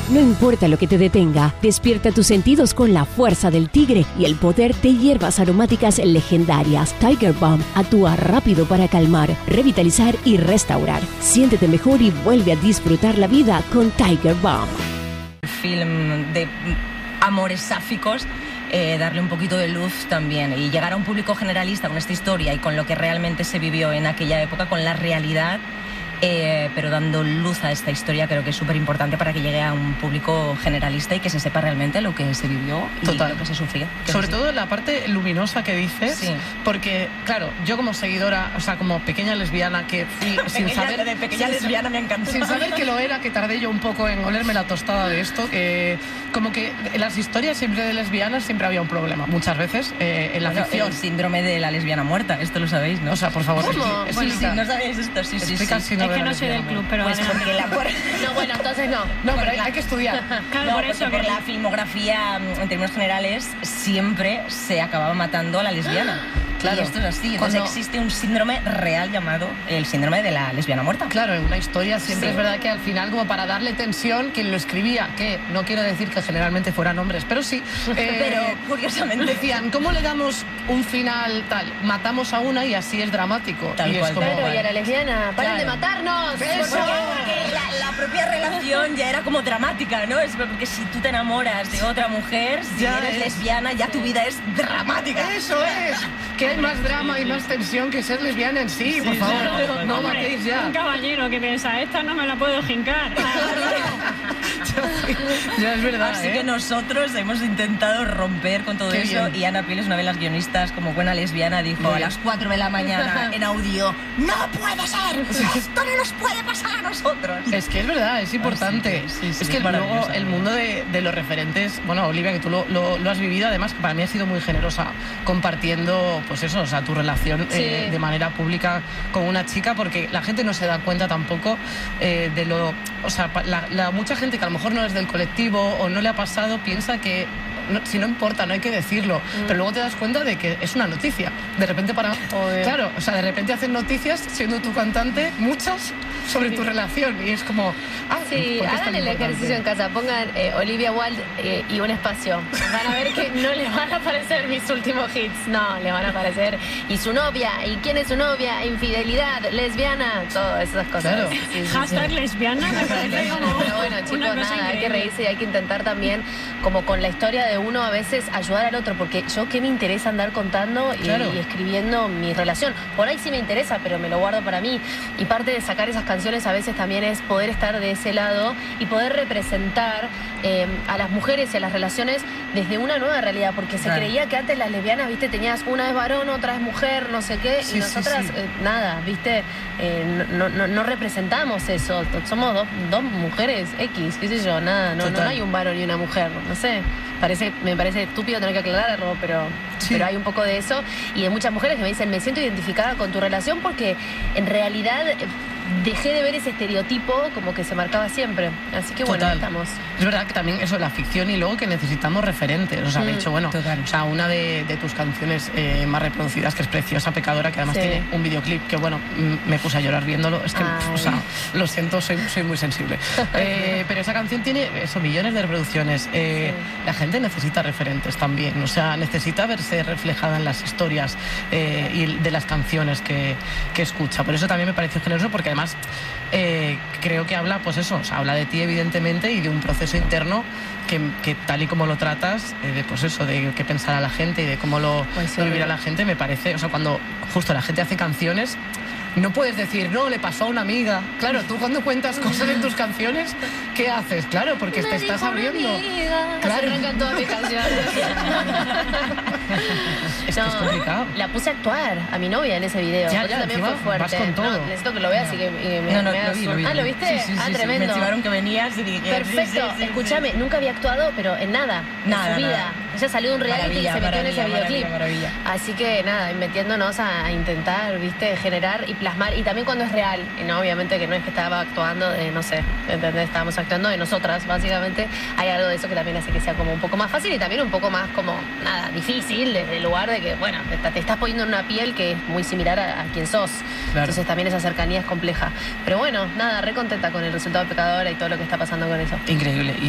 No importa lo que te detenga, despierta tus sentidos con la fuerza del tigre y el poder de hierbas aromáticas legendarias. Tiger Balm actúa rápido para calmar, revitalizar y restaurar. Siéntete mejor y vuelve a disfrutar la vida con Tiger Balm. Film de amores sáficos, darle un poquito de luz también y llegar a un público generalista con esta historia y con lo que realmente se vivió en aquella época, con la realidad. Pero dando luz a esta historia creo que es súper importante para que llegue a un público generalista y que se sepa realmente lo que se vivió y lo que se sufrió. Sobre todo la parte luminosa que dices, sí. Porque, claro, yo como seguidora, o sea, como pequeña lesbiana que fui sin saber... De pequeña lesbiana me encantó. Sin saber que lo era, que tardé yo un poco en olerme la tostada de esto, como que en las historias siempre de lesbianas siempre había un problema, muchas veces, en la ficción. El síndrome de la lesbiana muerta, esto lo sabéis, ¿no? O sea, por favor, ¿cómo? Bueno, sí, ¿no sabéis esto? Sí, sí, sí. Es que no soy del club, pero pues porque no, bueno, entonces no. No, pero hay que estudiar. Claro, por eso por la filmografía, en términos generales, siempre se acababa matando a la lesbiana. Claro. Y esto es así. Entonces existe un síndrome real llamado el síndrome de la lesbiana muerta. Claro, en una historia siempre es verdad que al final, como para darle tensión, quien lo escribía, que no quiero decir que generalmente fueran hombres, pero sí. Pero curiosamente decían, ¿cómo le damos un final tal? Matamos a una y así es dramático. Tal y cual. es como, claro, y a la lesbiana, ¡paren de matarnos! Porque la propia relación ya era como dramática, ¿no? Es porque si tú te enamoras de otra mujer, si eres lesbiana, ya tu vida es dramática. ¡Eso es! Que hay más drama y más tensión que ser lesbiana en sí, por favor. Claro, no hombre, matéis ya. Un caballero que piensa, esta no me la puedo jincar. Ya es verdad. Así que nosotros hemos intentado romper con todo eso. Bien. Y Ana Piel es una de las guionistas, como buena lesbiana, dijo a las 4 de la mañana en audio: ¡no puede ser! ¡Esto no nos puede pasar a nosotros! Es que es verdad, es importante. Es que luego el mundo de los referentes, bueno, Olivia, que tú lo has vivido, además para mí has sido muy generosa compartiendo, pues eso, o sea, tu relación de manera pública con una chica, porque la gente no se da cuenta tampoco de lo... O sea, mucha gente que a lo mejor no es del colectivo o no le ha pasado piensa que si no importa, no hay que decirlo, pero luego te das cuenta de que es una noticia. De repente claro, o sea, de repente hacen noticias siendo tu cantante, muchas, sobre tu relación, y es como... sí, hagan el ejercicio en casa, pongan Olivia Wilde y un espacio. Van a ver que no les van a aparecer mis últimos hits, no, les van a aparecer y su novia, y quién es su novia, infidelidad, lesbiana, todas esas cosas. Claro. Hashtag lesbiana, me parece como... Pero bueno, chicos, nada, hay que reírse y hay que intentar también, como con la historia de uno, a veces ayudar al otro, porque yo qué me interesa andar contando y escribiendo mi relación. Por ahí sí me interesa, pero me lo guardo para mí. Y parte de sacar esas canciones a veces también es poder estar de ese lado y poder representar a las mujeres y a las relaciones desde una nueva realidad, porque se creía que antes las lesbianas, viste, tenías una es varón, otra es mujer, no sé qué, y nosotras nada, viste, no representamos eso. Somos dos mujeres X, qué sé yo, nada, no hay un varón y una mujer, no sé. Me parece estúpido tener que aclararlo, pero hay un poco de eso. Y de muchas mujeres que me dicen, me siento identificada con tu relación porque en realidad dejé de ver ese estereotipo como que se marcaba siempre. Así que bueno, estamos. Es verdad que también eso, la ficción, y luego que necesitamos referentes. O sea, de hecho, bueno, o sea, una de tus canciones más reproducidas, que es Preciosa Pecadora, que además tiene un videoclip que, bueno, me puse a llorar viéndolo. Es que, o sea, lo siento, soy muy sensible. Pero esa canción tiene eso, millones de reproducciones. La gente necesita referentes también. O sea, necesita verse reflejada en las historias y de las canciones que escucha. Por eso también me pareció generoso, porque además creo que habla, pues eso, o sea, habla de ti evidentemente y de un proceso interno que tal y como lo tratas, pues eso, de qué pensará la gente y de cómo lo vivirá la gente, me parece, o sea, cuando justo la gente hace canciones, no puedes decir, no, le pasó a una amiga. Claro, tú cuando cuentas cosas en tus canciones, ¿qué haces? Claro, porque te estás abriendo. Claro, arrancan todas mis canciones. Es que es complicado. La puse a actuar a mi novia en ese video. Ya, también fue fuerte. Vas con todo. Necesito que lo veas y que lo vi. ¿lo viste? Sí, tremendo. Me chivaron que venías y dije... Perfecto. Escúchame, nunca había actuado, pero en nada. En su vida. Ella salió de un reality y se metió en ese videoclip. Maravilla. Así que nada, metiéndonos a intentar, viste, generar y plasmar. Y también cuando es real, no, obviamente que no es que estaba actuando de, no sé, ¿entendés? Estábamos actuando de nosotras, básicamente. Hay algo de eso que también hace que sea como un poco más fácil y también un poco más como, nada, difícil, desde el lugar de que, bueno, te estás poniendo en una piel que es muy similar a quien sos. Claro. Entonces también esa cercanía es compleja. Pero bueno, nada, re contenta con el resultado de Pecadora y todo lo que está pasando con eso. Increíble.